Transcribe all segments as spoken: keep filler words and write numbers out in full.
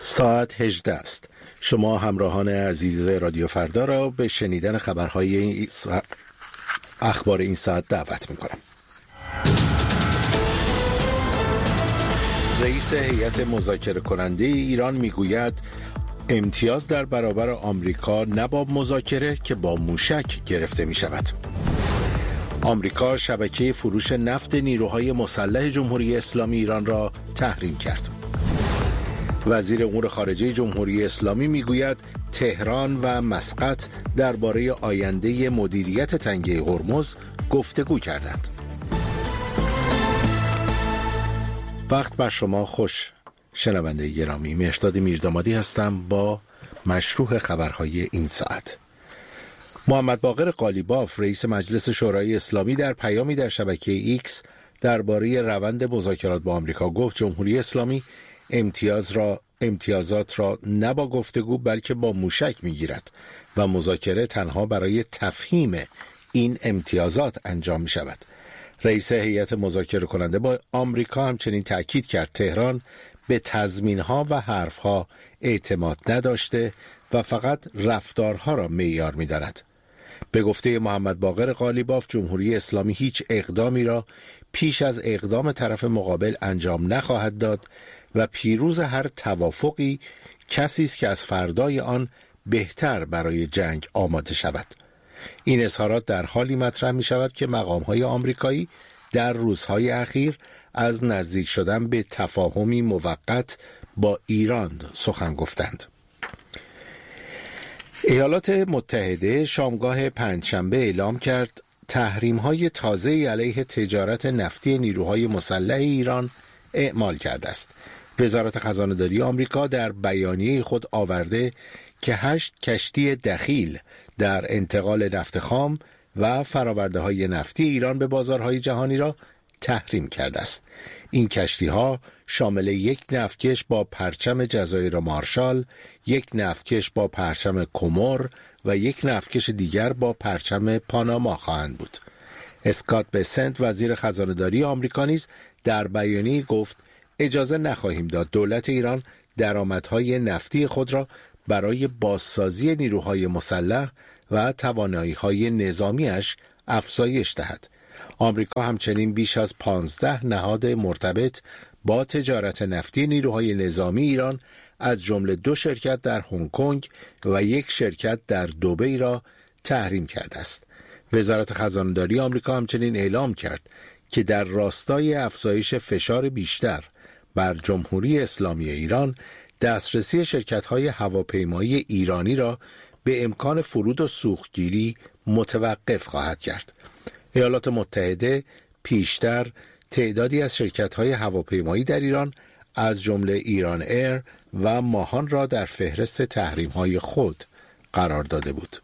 ساعت هجده است. شما همراهان عزیز رادیو فردا را به شنیدن خبرهای این سا... اخبار این ساعت دعوت می‌کنم. رئیس هیئت مذاکره کننده ایران میگوید امتیاز در برابر آمریکا نه با مذاکره که با موشک گرفته می شود. آمریکا شبکه فروش نفت نیروهای مسلح جمهوری اسلامی ایران را تحریم کرد. وزیر امور خارجه جمهوری اسلامی میگوید تهران و مسقط درباره آینده مدیریت تنگه هرمز گفتگو کردند. وقت بر شما خوش شنونده گرامی، مهرداد میردامادی هستم با مشروح خبرهای این ساعت. محمد باقر قالیباف رئیس مجلس شورای اسلامی در پیامی در شبکه ایکس درباره روند مذاکرات با آمریکا گفت جمهوری اسلامی امتیاز را امتیازات را نه با گفتگو بلکه با موشک میگیرد و مذاکره تنها برای تفهیم این امتیازات انجام می شود. رئیس هیئت مذاکره کننده با آمریکا همچنین تأکید کرد تهران به تضمین‌ها و حرف‌ها اعتماد نداشته و فقط رفتارها را معیار می‌داند. به گفته محمد باقر قالیباف جمهوری اسلامی هیچ اقدامی را پیش از اقدام طرف مقابل انجام نخواهد داد و پیروز هر توافقی کسی است که از فردای آن بهتر برای جنگ آماده شود. این اظهارات در حالی مطرح می شود که مقام‌های آمریکایی در روزهای اخیر از نزدیک شدن به تفاهمی موقت با ایران سخن گفتند. ایالات متحده شامگاه پنجشنبه اعلام کرد تحریم‌های تازه‌ای علیه تجارت نفتی نیروهای مسلح ایران اعمال کرده است. وزارت خزانه‌داری آمریکا در بیانیه خود آورده که هشت کشتی دخیل در انتقال نفت خام و فرآورده‌های نفتی ایران به بازارهای جهانی را تحریم کرده است. این کشتی‌ها شامل یک نفتکش با پرچم جزایر مارشال، یک نفتکش با پرچم کومور و یک نفتکش دیگر با پرچم پاناما خواهند بود. اسکات بسنت وزیر خزانه‌داری آمریکا نیز در بیانیه گفت اجازه نخواهیم داد دولت ایران درآمدهای نفتی خود را برای بازسازی نیروهای مسلح و توانایی‌های نظامیش افزایش دهد. آمریکا همچنین بیش از پانزده نهاد مرتبط با تجارت نفتی نیروهای نظامی ایران از جمله دو شرکت در هنگ کنگ و یک شرکت در دبی را تحریم کرده است. وزارت خزانه‌داری آمریکا همچنین اعلام کرد که در راستای افزایش فشار بیشتر بر جمهوری اسلامی ایران دسترسی شرکت‌های هواپیمایی ایرانی را به امکان فرود و سوختگیری متوقف خواهد کرد. ایالات متحده پیشتر تعدادی از شرکت‌های هواپیمایی در ایران از جمله ایران ایر و ماهان را در فهرست تحریم‌های خود قرار داده بود.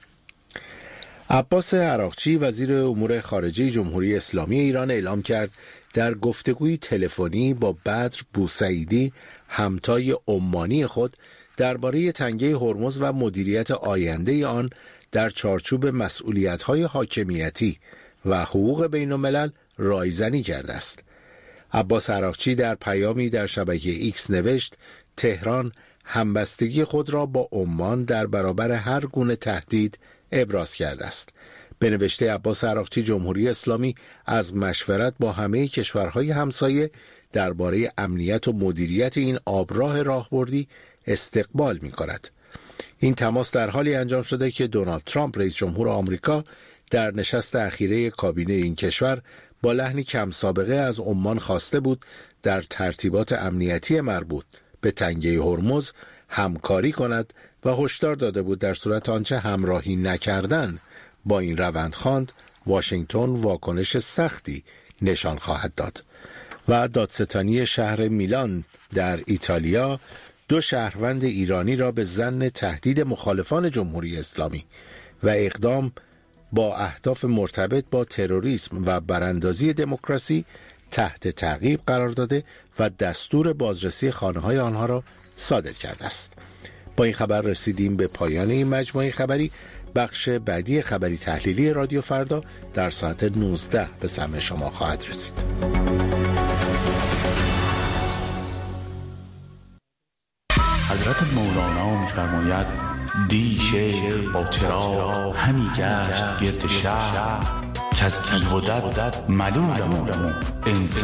عباس عراقچی وزیر امور خارجه جمهوری اسلامی ایران اعلام کرد در گفتگوی تلفنی با بدر بوسعیدی همتای عمانی خود درباره تنگه هرمز و مدیریت آینده آن در چارچوب مسئولیت‌های حاکمیتی و حقوق بین‌الملل رایزنی کرده است. عباس عراقچی در پیامی در شبکه ایکس نوشت تهران همبستگی خود را با عمان در برابر هر گونه تهدید ابراز کرده است. به نوشته عباس عراقچی جمهوری اسلامی از مشورت با همه کشورهای همسایه درباره امنیت و مدیریت این آبراه راهبردی استقبال می کند. این تماس در حالی انجام شده که دونالد ترامپ رئیس جمهور آمریکا در نشست اخیره کابینه این کشور با لحنی کم سابقه از عمان خواسته بود در ترتیبات امنیتی مربوط به تنگه هرمز همکاری کند و هشدار داده بود در صورت آنچه همراهی نکردن با این روندخواند واشنگتن واکنش سختی نشان خواهد داد. و دادستانی شهر میلان در ایتالیا دو شهروند ایرانی را به ظن تهدید مخالفان جمهوری اسلامی و اقدام با اهداف مرتبط با تروریسم و براندازی دموکراسی تحت تعقیب قرار داده و دستور بازرسی خانه‌های آنها را صادر کرده است. با این خبر رسیدیم به پایان این مجموعه خبری. بخش بعدی خبری تحلیلی رادیو فردا در ساعت نوزده به سمع شما خواهد رسید. حضرت مولانا می‌فرماید دی شیخ با چراغ همی گشت گرد شهر که از تیغ و دد ملولم انسان